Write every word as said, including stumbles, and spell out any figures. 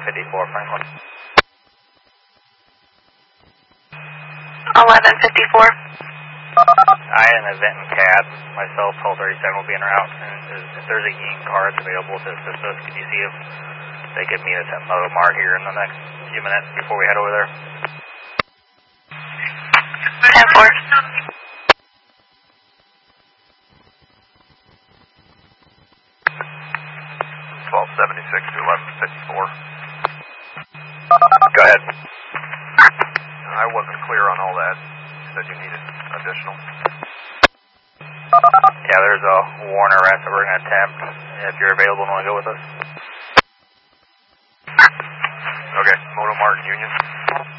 fifty-four, Franklin. eleven fifty-four. I had an event in C A D. Myself, twelve thirty-seven will be en route. And if there's a E A M car that's available to assist us, can you see if they could meet us at Motomar here in the next few minutes before we head over there? ten four. twelve seventy-six to eleven fifty-four. Go ahead. I wasn't clear on all that. You said you needed additional. Yeah, there's a warrant arrest that we're going to attempt. If you're available and want to go with us. Okay, Motomart Union.